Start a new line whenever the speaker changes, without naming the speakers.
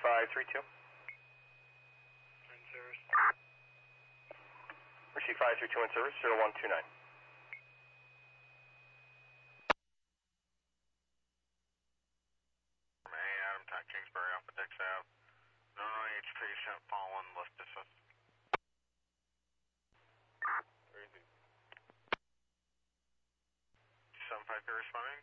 532.
In service.
Receive 532 in service, 0129.
Adam, Type Kingsbury, Alpha Dex Ave. No HP, sent fallen, left assist. Where is he? 75 responding?